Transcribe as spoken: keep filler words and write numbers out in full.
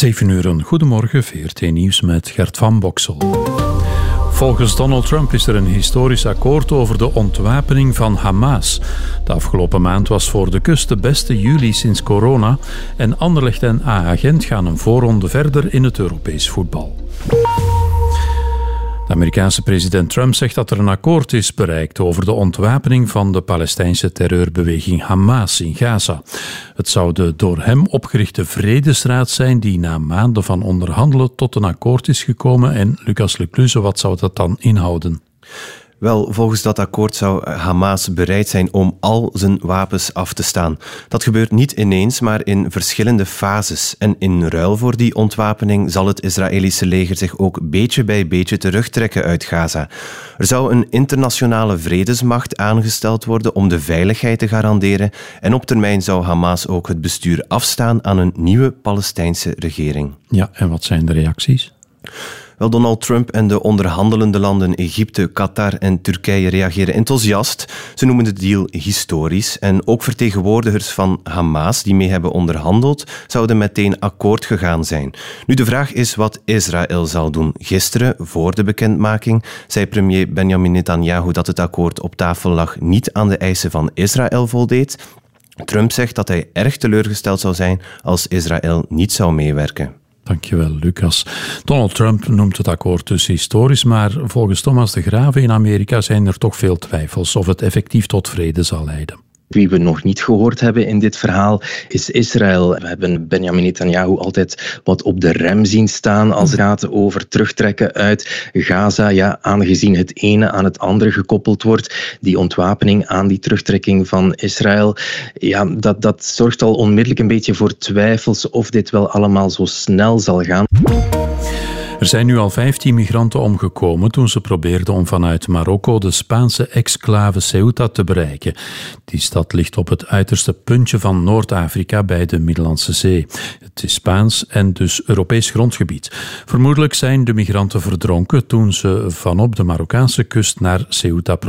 zeven uur, een goedemorgen, V R T Nieuws met Gert van Boksel. Volgens Donald Trump is er een historisch akkoord over de ontwapening van Hamas. De afgelopen maand was voor de kust de beste juli sinds corona en Anderlecht en A-agent gaan een voorronde verder in het Europees voetbal. De Amerikaanse president Trump zegt dat er een akkoord is bereikt over de ontwapening van de Palestijnse terreurbeweging Hamas in Gaza. Het zou de door hem opgerichte Vredesraad zijn die na maanden van onderhandelen tot een akkoord is gekomen. En Lucas Lecluze, wat zou dat dan inhouden? Wel, volgens dat akkoord zou Hamas bereid zijn om al zijn wapens af te staan. Dat gebeurt niet ineens, maar in verschillende fases. En in ruil voor die ontwapening zal het Israëlische leger zich ook beetje bij beetje terugtrekken uit Gaza. Er zou een internationale vredesmacht aangesteld worden om de veiligheid te garanderen. En op termijn zou Hamas ook het bestuur afstaan aan een nieuwe Palestijnse regering. Ja, en wat zijn de reacties? Wel, Donald Trump en de onderhandelende landen Egypte, Qatar en Turkije reageren enthousiast. Ze noemen de deal historisch. En ook vertegenwoordigers van Hamas die mee hebben onderhandeld, zouden meteen akkoord gegaan zijn. Nu, de vraag is wat Israël zal doen. Gisteren, voor de bekendmaking, zei premier Benjamin Netanyahu dat het akkoord op tafel lag niet aan de eisen van Israël voldeed. Trump zegt dat hij erg teleurgesteld zou zijn als Israël niet zou meewerken. Dankjewel, Lucas. Donald Trump noemt het akkoord dus historisch, maar volgens Thomas de Grave in Amerika zijn er toch veel twijfels of het effectief tot vrede zal leiden. Wie we nog niet gehoord hebben in dit verhaal is Israël. We hebben Benjamin Netanyahu altijd wat op de rem zien staan als het gaat over terugtrekken uit Gaza. Ja, aangezien het ene aan het andere gekoppeld wordt, die ontwapening aan die terugtrekking van Israël, ja, dat, dat zorgt al onmiddellijk een beetje voor twijfels of dit wel allemaal zo snel zal gaan. Er zijn nu al vijftien migranten omgekomen toen ze probeerden om vanuit Marokko de Spaanse exclave Ceuta te bereiken. Die stad ligt op het uiterste puntje van Noord-Afrika bij de Middellandse Zee. Het is Spaans en dus Europees grondgebied. Vermoedelijk zijn de migranten verdronken toen ze vanop de Marokkaanse kust naar Ceuta